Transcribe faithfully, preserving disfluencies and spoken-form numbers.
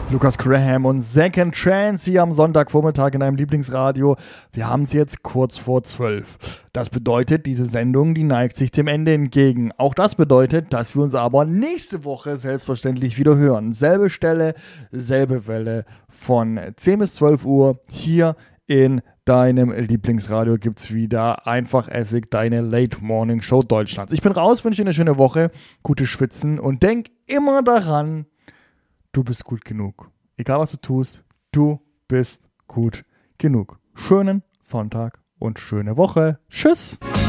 Lukas Graham und Second Chance hier am Sonntagvormittag in einem Lieblingsradio. Wir haben es jetzt kurz vor zwölf. Das bedeutet, diese Sendung, die neigt sich dem Ende entgegen. Auch das bedeutet, dass wir uns aber nächste Woche selbstverständlich wieder hören. Selbe Stelle, selbe Welle von zehn bis zwölf Uhr hier in deinem Lieblingsradio gibt's wieder Einfach Essig, deine Late Morning Show Deutschlands. Ich bin raus, wünsche dir eine schöne Woche, gute Schwitzen und denk immer daran, du bist gut genug. Egal was du tust, du bist gut genug. Schönen Sonntag und schöne Woche. Tschüss.